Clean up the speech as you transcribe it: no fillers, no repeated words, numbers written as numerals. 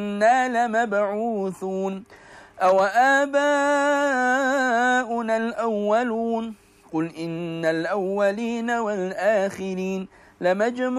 إنا لمبعوثون أو آباؤنا الأولون قل إن الأولين والآخرين لمجموعون